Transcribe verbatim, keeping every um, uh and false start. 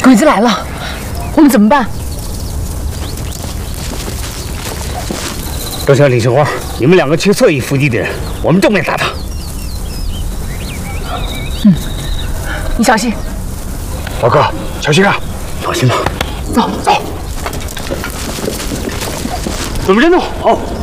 鬼子来了，我们怎么办？ 周强、李杏花，你们两个去侧翼伏击敌人，我们正面打他。 嗯，你小心。 老哥，小心啊！ 放心吧。 走走。 准备战斗，好。